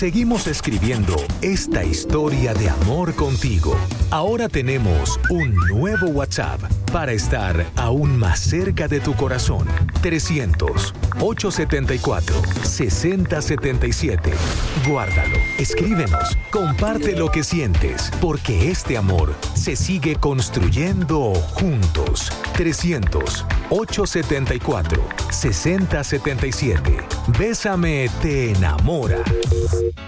seguimos escribiendo esta historia de amor contigo. Ahora tenemos un nuevo WhatsApp para estar aún más cerca de tu corazón. 300-874-6077. Guárdalo, escríbenos, comparte lo que sientes, porque este amor se sigue construyendo juntos. 300-874-6077. Bésame te enamora.